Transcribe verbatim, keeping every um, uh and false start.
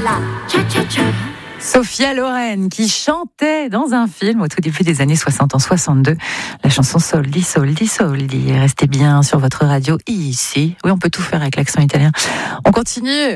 Sophia Loren qui chantait dans un film au tout début des années soixante, en soixante-deux, la chanson Soldi, Soldi, Soldi. Restez bien sur votre radio ici. Oui, on peut tout faire avec l'accent italien. On continue